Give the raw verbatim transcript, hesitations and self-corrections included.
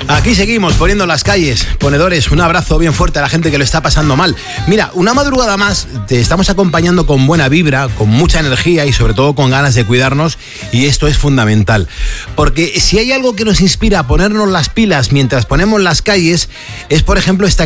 Aquí seguimos poniendo las calles. Ponedores, un abrazo bien fuerte a la gente que lo está pasando mal. Mira, una madrugada más te estamos acompañando con buena vibra, con mucha energía y sobre todo con ganas de cuidarnos, y esto es fundamental. Porque si hay algo que nos inspira a ponernos las pilas mientras ponemos las calles, es por ejemplo esta